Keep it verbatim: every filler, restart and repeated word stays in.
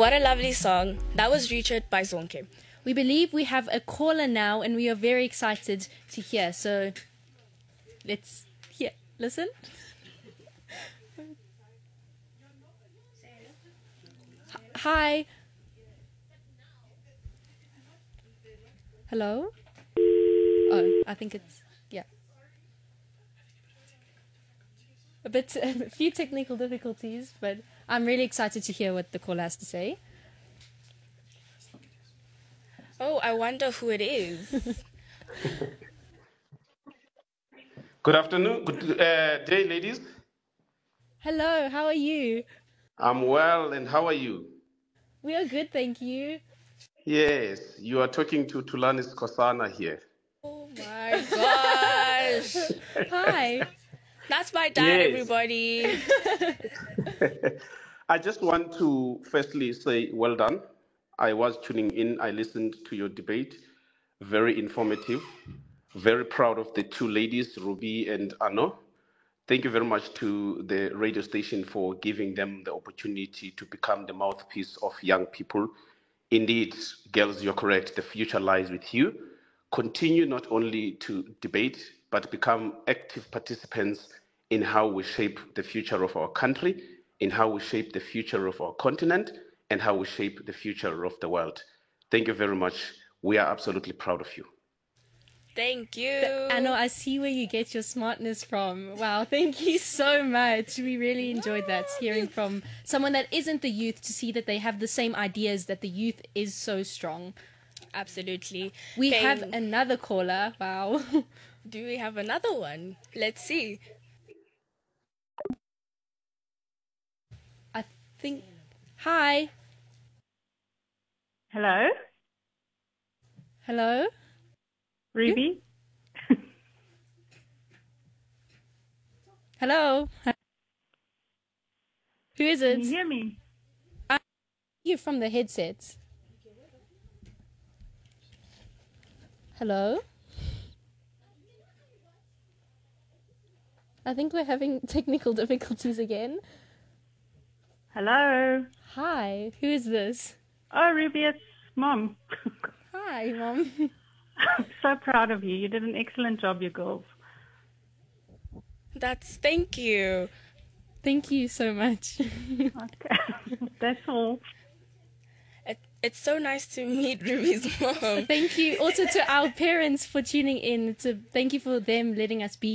What a lovely song. That was Richard by Zonke. We believe we have a caller now, and we are very excited to hear. So let's hear, listen. Hi. Hello? Oh, I think it's, yeah. A bit, a few technical difficulties, but I'm really excited to hear what the caller has to say. Oh, I wonder who it is. Good afternoon, good uh, day, ladies. Hello, how are you? I'm well, and how are you? We are good, thank you. Yes, you are talking to Tulanis Kosana here. Oh my gosh. Hi. That's my dad, Yes. everybody. I just want to firstly say well done. I was tuning in, I listened to your debate. Very informative. Very proud of the two ladies, Ruby and Ano. Thank you very much to the radio station for giving them the opportunity to become the mouthpiece of young people. Indeed, girls, you're correct. The future lies with you. Continue not only to debate, but become active participants in how we shape the future of our country, in how we shape the future of our continent, and how we shape the future of the world. Thank you very much. We are absolutely proud of you. Thank you. I know, I see where you get your smartness from. Wow, thank you so much. We really enjoyed that, hearing from someone that isn't the youth, to see that they have the same ideas, that the youth is so strong. Absolutely. We Thank- have another caller. Wow. Do we have another one? Let's see. I think... Hi. Hello, Hello? Ruby. Hello? Who is Can you it? hear me? You from the headset. Hello? I think we're having technical difficulties again. Hello. Hi, who is this? Oh, Ruby, it's Mom. Hi, Mom. I'm so proud of you. You did an excellent job, you girls. That's thank you. Thank you so much. Okay, that's all. It, it's so nice to meet Ruby's mom. Thank you also to our parents for tuning in. To thank you for them letting us be